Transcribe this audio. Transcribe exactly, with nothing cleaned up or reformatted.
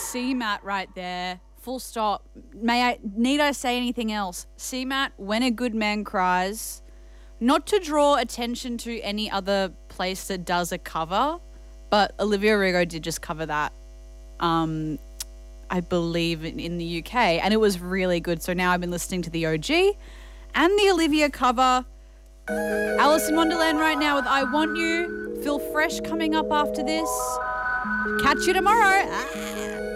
C Matt right there. Full stop. May I, need I say anything else? C Matt, When a Good Man Cries. Not to draw attention to any other place that does a cover, but Olivia Rodrigo did just cover that, um, I believe, in, in the U K, and it was really good. So now I've been listening to the O G and the Olivia cover. Alice in Wonderland right now with I Want You. Feel Fresh coming up after this. Catch you tomorrow. Ah.